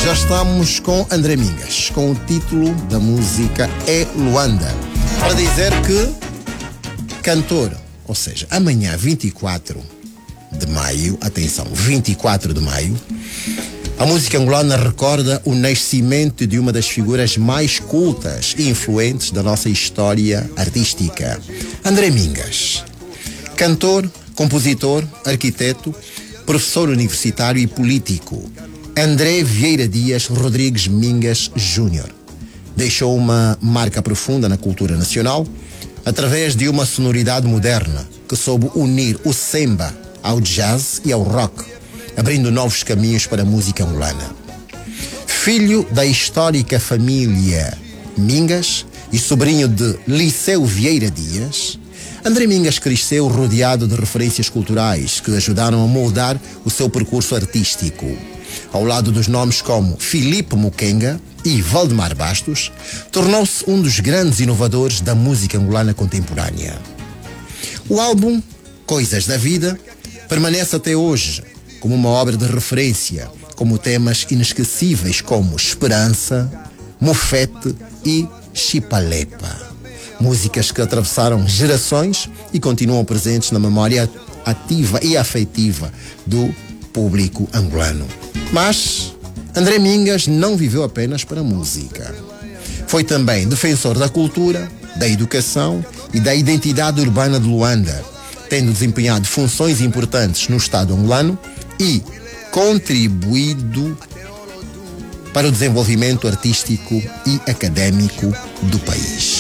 Já estamos com André Mingas, com o título da música É Luanda. Para dizer que cantor, ou seja, amanhã 24 de maio, atenção, 24 de maio, a música angolana recorda o nascimento de uma das figuras mais cultas e influentes da nossa história artística, André Mingas. Cantor, compositor, arquiteto, professor universitário e político, André Vieira Dias Rodrigues Mingas Júnior deixou uma marca profunda na cultura nacional através de uma sonoridade moderna que soube unir o samba ao jazz e ao rock, abrindo novos caminhos para a música angolana. Filho da histórica família Mingas e sobrinho de Liceu Vieira Dias, André Mingas cresceu rodeado de referências culturais que ajudaram a moldar o seu percurso artístico. Ao lado dos nomes como Filipe Mukenga e Valdemar Bastos, tornou-se um dos grandes inovadores da música angolana contemporânea. O álbum Coisas da Vida permanece até hoje como uma obra de referência, como temas inesquecíveis como Esperança, Mofete e Chipalepa. Músicas que atravessaram gerações e continuam presentes na memória ativa e afetiva do público angolano. Mas André Mingas não viveu apenas para a música. Foi também defensor da cultura, da educação e da identidade urbana de Luanda, tendo desempenhado funções importantes no Estado angolano e contribuído para o desenvolvimento artístico e académico do país.